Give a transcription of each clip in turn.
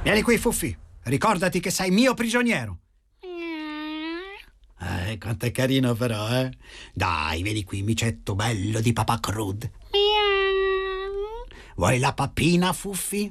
Vieni qui, Fuffi. Ricordati che sei mio prigioniero. Quanto è carino però, eh? Dai, vieni qui, micetto bello di papà Crud. Vuoi la pappina, Fuffi?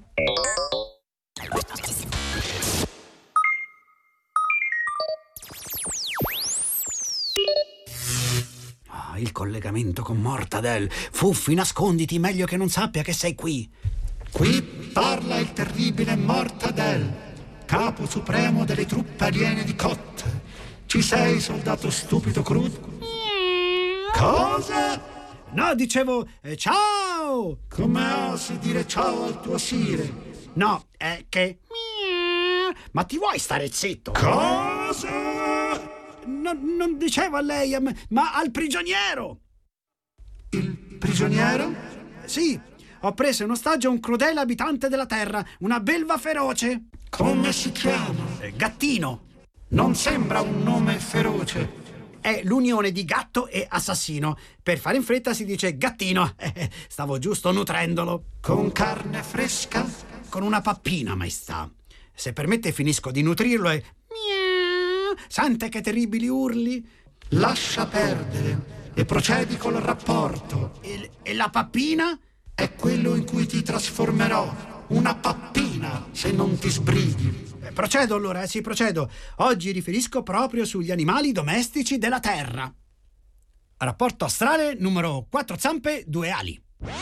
Il collegamento con Mortadel. Fuffi, nasconditi, meglio che non sappia che sei qui. Qui parla il terribile Mortadel, capo supremo delle truppe aliene di Kot. Ci sei, soldato stupido Crud? Cosa? No, dicevo ciao! Come osi dire ciao al tuo sire? No, è che... Ma ti vuoi stare zitto? Cosa? Non dicevo a lei, ma al prigioniero! Il prigioniero? Sì, ho preso in ostaggio un crudele abitante della terra, una belva feroce. Come si chiama? Gattino. Non sembra un nome feroce. È l'unione di gatto e assassino. Per fare in fretta si dice gattino. Stavo giusto nutrendolo. Con carne fresca? Con una pappina, maestà. Se permette finisco di nutrirlo e... Sente che terribili urli? Lascia perdere e procedi col rapporto. E la pappina? È quello in cui ti trasformerò. Una pappina, se non ti sbrighi. Procedo allora, sì, procedo. Oggi riferisco proprio sugli animali domestici della terra. Rapporto astrale numero 4 zampe, 2 ali.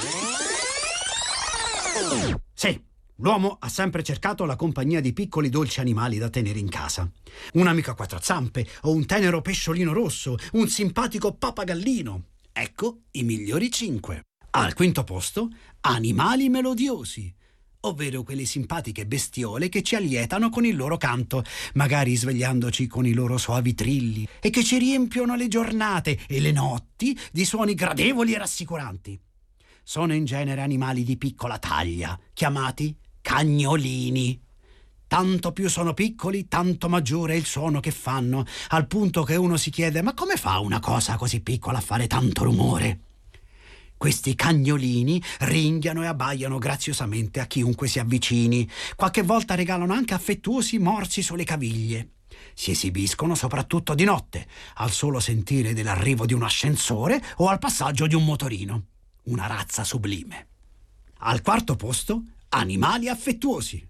Sì, l'uomo ha sempre cercato la compagnia di piccoli dolci animali da tenere in casa. Un amico a 4 zampe, o un tenero pesciolino rosso, un simpatico pappagallino. Ecco i migliori 5. Al quinto posto, animali melodiosi, ovvero quelle simpatiche bestiole che ci allietano con il loro canto, magari svegliandoci con i loro soavi trilli, e che ci riempiono le giornate e le notti di suoni gradevoli e rassicuranti. Sono in genere animali di piccola taglia, chiamati cagnolini. Tanto più sono piccoli, tanto maggiore è il suono che fanno, al punto che uno si chiede: ma come fa una cosa così piccola a fare tanto rumore? Questi cagnolini ringhiano e abbaiano graziosamente a chiunque si avvicini. Qualche volta regalano anche affettuosi morsi sulle caviglie. Si esibiscono soprattutto di notte, al solo sentire dell'arrivo di un ascensore o al passaggio di un motorino. Una razza sublime. Al quarto posto, animali affettuosi.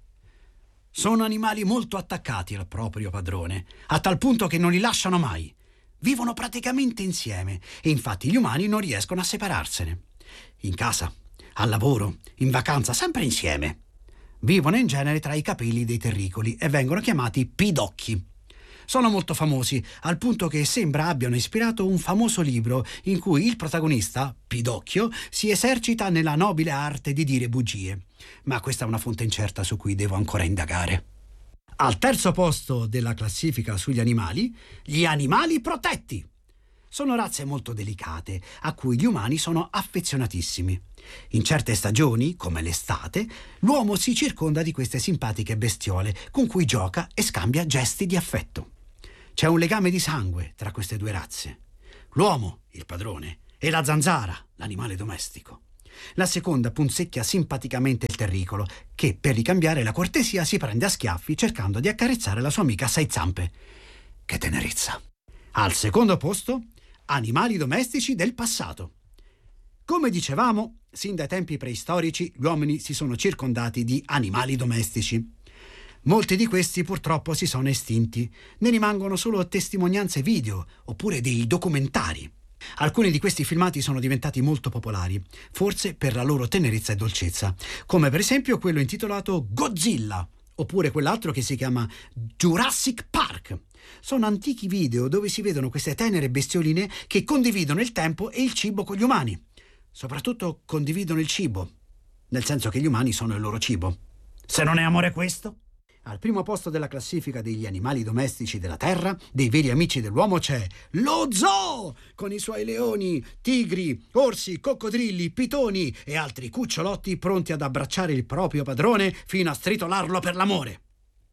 Sono animali molto attaccati al proprio padrone, a tal punto che non li lasciano mai. Vivono praticamente insieme e infatti gli umani non riescono a separarsene. In casa, al lavoro, in vacanza, sempre insieme. Vivono in genere tra i capelli dei terricoli e vengono chiamati pidocchi. Sono molto famosi, al punto che sembra abbiano ispirato un famoso libro in cui il protagonista, Pidocchio, si esercita nella nobile arte di dire bugie. Ma questa è una fonte incerta su cui devo ancora indagare. Al terzo posto della classifica sugli animali, gli animali protetti. Sono razze molto delicate, a cui gli umani sono affezionatissimi. In certe stagioni, come l'estate, l'uomo si circonda di queste simpatiche bestiole, con cui gioca e scambia gesti di affetto. C'è un legame di sangue tra queste due razze. L'uomo, il padrone, e la zanzara, l'animale domestico. La seconda punzecchia simpaticamente il terricolo, che per ricambiare la cortesia si prende a schiaffi cercando di accarezzare la sua amica a 6 zampe. Che tenerezza! Al secondo posto, animali domestici del passato. Come dicevamo, sin dai tempi preistorici gli uomini si sono circondati di animali domestici. Molti di questi purtroppo si sono estinti, ne rimangono solo testimonianze video oppure dei documentari. Alcuni di questi filmati sono diventati molto popolari, forse per la loro tenerezza e dolcezza, come per esempio quello intitolato Godzilla, oppure quell'altro che si chiama Jurassic Park. Sono antichi video dove si vedono queste tenere bestioline che condividono il tempo e il cibo con gli umani. Soprattutto condividono il cibo, nel senso che gli umani sono il loro cibo. Se non è amore questo? Al primo posto della classifica degli animali domestici della terra, dei veri amici dell'uomo, c'è lo zoo, con i suoi leoni, tigri, orsi, coccodrilli, pitoni e altri cucciolotti pronti ad abbracciare il proprio padrone fino a stritolarlo per l'amore.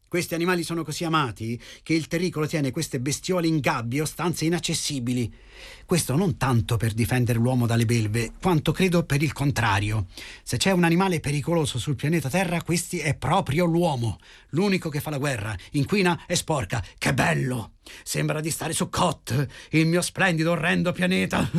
Questi animali sono così amati che il terricolo tiene queste bestiole in gabbie o stanze inaccessibili. Questo non tanto per difendere l'uomo dalle belve, quanto credo per il contrario. Se c'è un animale pericoloso sul pianeta Terra, questi è proprio l'uomo. L'unico che fa la guerra, inquina e sporca. Che bello! Sembra di stare su Kot, il mio splendido, orrendo pianeta.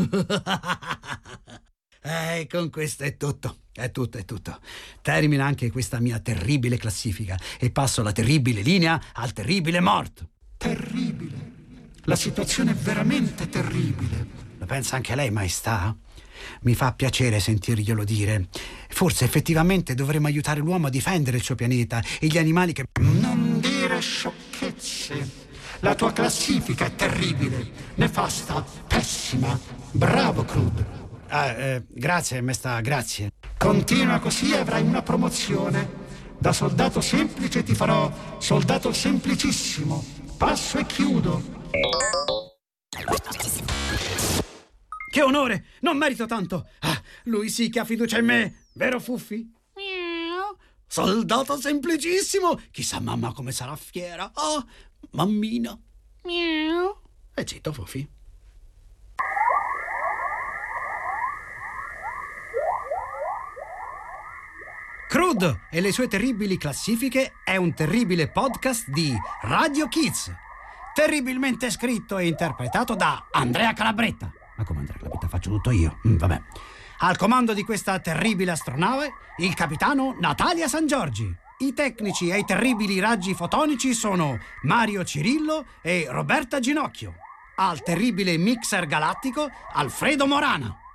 Con questo è tutto. È tutto. Termina anche questa mia terribile classifica e passo la terribile linea al terribile Mort. Terribile. La situazione è veramente terribile. Lo pensa anche lei, maestà? Mi fa piacere sentirglielo dire. Forse effettivamente dovremmo aiutare l'uomo a difendere il suo pianeta e gli animali che... Non dire sciocchezze. La tua classifica è terribile, nefasta, pessima. Bravo, Crud. Grazie, maestà, grazie. Continua così e avrai una promozione. Da soldato semplice ti farò soldato semplicissimo. Passo e chiudo. Che onore! Non merito tanto! Lui sì che ha fiducia in me, vero Fuffi? Soldato semplicissimo! Chissà mamma come sarà fiera! Mammina! E zitto, Fuffi. Crud e le sue terribili classifiche è un terribile podcast di Radio Kids, terribilmente scritto e interpretato da Andrea Calabretta. Ma come Andrea Calabretta? Faccio tutto io. Vabbè. Al comando di questa terribile astronave, il capitano Natalia San Giorgi. I tecnici e i terribili raggi fotonici sono Mario Cirillo e Roberta Ginocchio. Al terribile mixer galattico, Alfredo Morana.